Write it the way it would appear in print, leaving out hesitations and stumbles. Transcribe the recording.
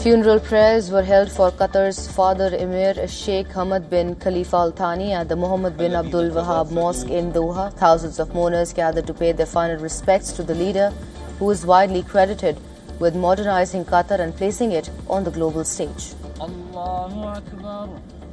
Funeral prayers were held for Qatar's father Emir Sheikh Hamad bin Khalifa Al Thani at the Mohammed bin Abdul Wahab Mosque in Doha. Thousands of mourners gathered to pay their final respects to the leader, who is widely credited with modernizing Qatar and placing it on the global stage. Allahu Akbar.